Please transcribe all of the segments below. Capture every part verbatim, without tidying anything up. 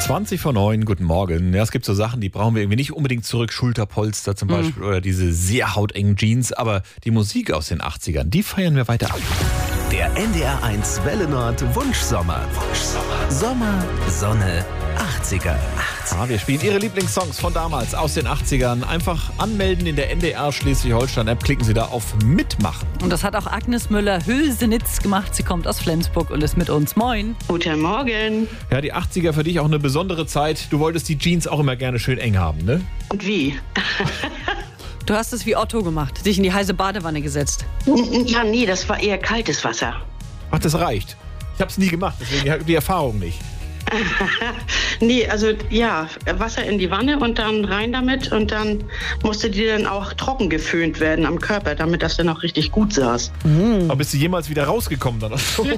zwanzig vor neun, guten Morgen. Ja, es gibt so Sachen, die brauchen wir irgendwie nicht unbedingt zurück. Schulterpolster zum Beispiel, mhm. oder diese sehr hautengen Jeans. Aber die Musik aus den achtzigern, die feiern wir weiter ab. Der N D R eins Welle Nord Wunschsommer. Wunschsommer. Sommer, Sonne, achtziger. Ah, wir spielen Ihre Lieblingssongs von damals aus den achtzigern. Einfach anmelden in der N D R Schleswig-Holstein-App. Klicken Sie da auf Mitmachen. Und das hat auch Agnes Müller-Hülsenitz gemacht. Sie kommt aus Flensburg und ist mit uns. Moin. Guten Morgen. Ja, die achtziger für dich auch eine besondere Zeit. Du wolltest die Jeans auch immer gerne schön eng haben, ne? Und wie? Du hast es wie Otto gemacht, dich in die heiße Badewanne gesetzt. Ja, nee, das war eher kaltes Wasser. Ach, das reicht. Ich habe es nie gemacht, deswegen habe ich die Erfahrung nicht. Nee, also ja, Wasser in die Wanne und dann rein damit und dann musste die dann auch trocken geföhnt werden am Körper, damit das dann auch richtig gut saß. Mhm. Aber bist du jemals wieder rausgekommen dann?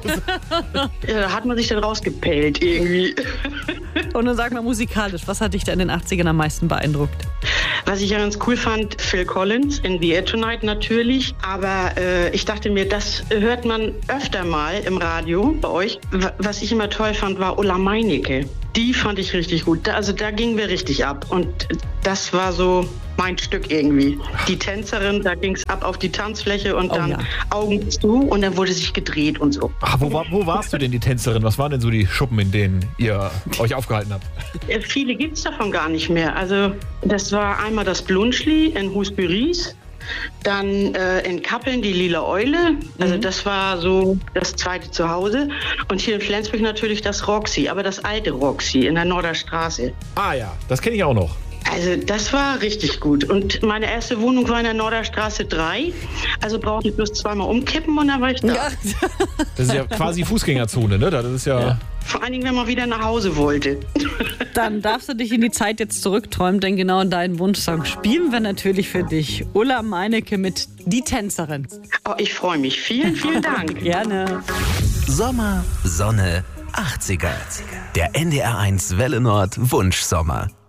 Ja, da hat man sich dann rausgepellt irgendwie. Und dann sag mal musikalisch, was hat dich da in den achtzigern am meisten beeindruckt? Was ich ja ganz cool fand, Phil Collins in The Air Tonight natürlich. Aber äh, ich dachte mir, das hört man öfter mal im Radio bei euch. Was ich immer toll fand, war Ulla Meinecke. Die fand ich richtig gut. Also da gingen wir richtig ab. Und das war so mein Stück irgendwie. Die Tänzerin, da ging es ab auf die Tanzfläche und dann oh, ja. Augen zu und dann wurde sich gedreht und so. Ach, wo, war, wo warst du denn, die Tänzerin? Was waren denn so die Schuppen, in denen ihr euch aufgehalten habt? Ja, viele gibt es davon gar nicht mehr. Also das war einmal das Blunschli in Husbüries. Dann äh, in Kappeln die Lila Eule, also mhm. das war so das zweite Zuhause. Und hier in Flensburg natürlich das Roxy, aber das alte Roxy in der Norderstraße. Ah ja, das kenne ich auch noch. Also das war richtig gut. Und meine erste Wohnung war in der Norderstraße drei. Also brauchte ich bloß zweimal umkippen und dann war ich da. Ja. Das ist ja quasi Fußgängerzone, ne? Das ist ja, ja. Vor allen Dingen, wenn man wieder nach Hause wollte. Dann darfst du dich in die Zeit jetzt zurückträumen, denn genau deinen Wunschsong spielen wir natürlich für dich. Ulla Meinecke mit Die Tänzerin. Oh, ich freue mich. Vielen, vielen Dank. Gerne. Sommer, Sonne, achtziger. Der N D R eins Welle Nord Wunschsommer.